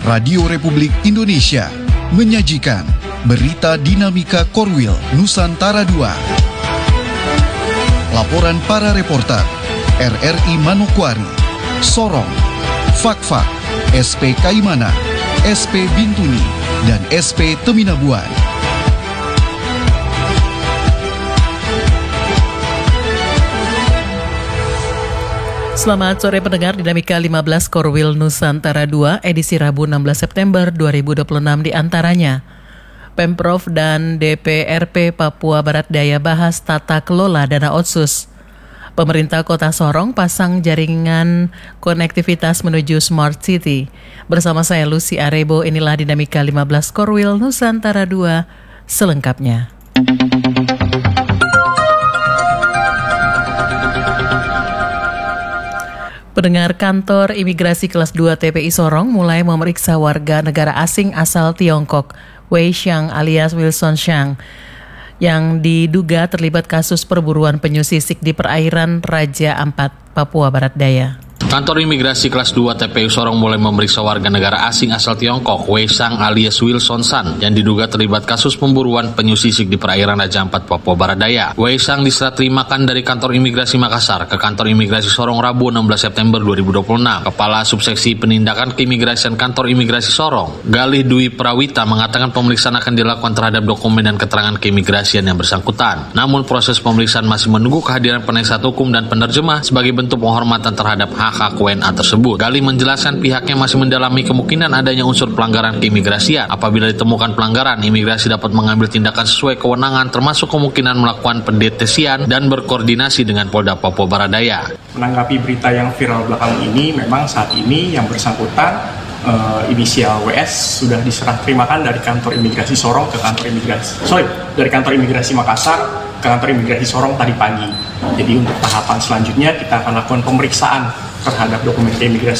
Radio Republik Indonesia menyajikan Berita Dinamika Korwil Nusantara II. Laporan para reporter RRI Manokwari, Sorong, Fakfak, SP Kaimana, SP Bintuni, dan SP Teminabuan. Selamat sore pendengar Dinamika 15 Korwil Nusantara II edisi Rabu 16 September 2026 di antaranya. Pemprov dan DPRP Papua Barat Daya bahas tata kelola dana otsus. Pemerintah Kota Sorong pasang jaringan konektivitas menuju Smart City. Bersama saya Lucy Arebo, inilah Dinamika 15 Korwil Nusantara II selengkapnya. Pendengar, kantor imigrasi kelas 2 TPI Sorong mulai memeriksa warga negara asing asal Tiongkok, Wei Xiang alias Wilson Xiang, yang diduga terlibat kasus perburuan penyu sisik di perairan Raja Ampat, Papua Barat Daya. Kantor imigrasi kelas 2 TPI Sorong mulai memeriksa warga negara asing asal Tiongkok, Wei Xiang alias Wilson San, yang diduga terlibat kasus pemburuan penyu sisik di perairan Raja Ampat, Papua Barat Daya. Wei Xiang diserah terimakan dari kantor imigrasi Makassar ke kantor imigrasi Sorong Rabu 16 September 2026. Kepala Subseksi Penindakan Keimigrasian Kantor Imigrasi Sorong, Galih Dwi Prawita, mengatakan pemeriksaan akan dilakukan terhadap dokumen dan keterangan keimigrasian yang bersangkutan. Namun proses pemeriksaan masih menunggu kehadiran penasihat hukum dan penerjemah sebagai bentuk penghormatan terhadap hak WNA tersebut. Galih menjelaskan pihaknya masih mendalami kemungkinan adanya unsur pelanggaran keimigrasian. Apabila ditemukan pelanggaran, imigrasi dapat mengambil tindakan sesuai kewenangan, termasuk kemungkinan melakukan pendeteksian dan berkoordinasi dengan Polda Papua Barat Daya. Menanggapi berita yang viral belakangan ini, memang saat ini yang bersangkutan inisial WS sudah diserah terimakan dari kantor imigrasi Sorong ke kantor dari kantor imigrasi Makassar ke kantor imigrasi Sorong tadi pagi. Jadi untuk tahapan selanjutnya kita akan lakukan pemeriksaan terhadap dokumen keimigrasian